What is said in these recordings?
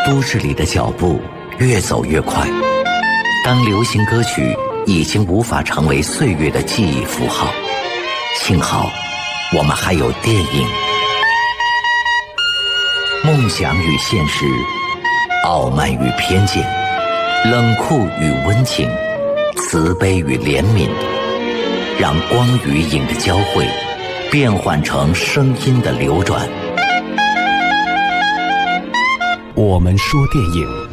都市里的脚步越走越快，当流行歌曲已经无法成为岁月的记忆符号，幸好我们还有电影。梦想与现实，傲慢与偏见，冷酷与温情，慈悲与怜悯，让光与影的交汇变换成声音的流转。 我们说电影。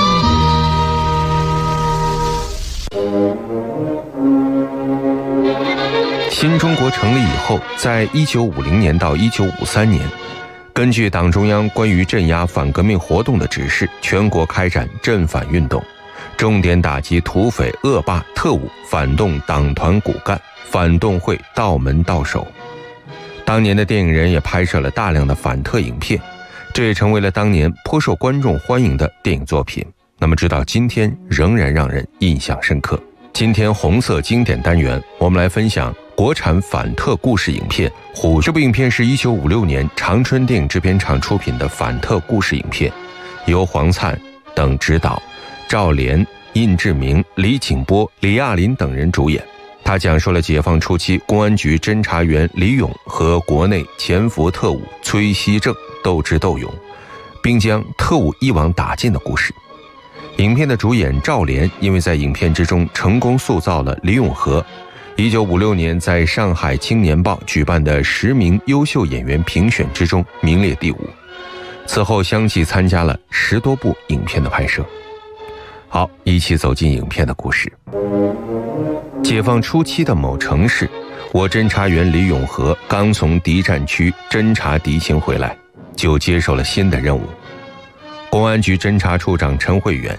新中国成立以后，在1950年到1953年，根据党中央关于镇压反革命活动的指示，全国开展镇反运动，重点打击土匪、恶霸、特务，反动党团骨干，反动会道门道首。当年的电影人也拍摄了大量的反特影片，这也成为了当年颇受观众欢迎的电影作品。那么直到今天仍然让人印象深刻。今天红色经典单元，我们来分享国产反特故事影片《虎》。这部影片是1956年长春电影制片厂出品的反特故事影片，由黄灿等执导，赵连、印志明、李景波、李亚林等人主演。他讲述了解放初期公安局侦查员李勇和国内潜伏特务崔锡正斗智斗勇，并将特务一网打尽的故事。影片的主演赵连因为在影片之中成功塑造了李永和，1956年在上海青年报举办的10名优秀演员评选之中名列第5，此后相继参加了10多部影片的拍摄。好，一起走进影片的故事。解放初期的某城市，我侦查员李永和刚从敌占区侦察敌情回来，就接受了新的任务。公安局侦查处长陈慧远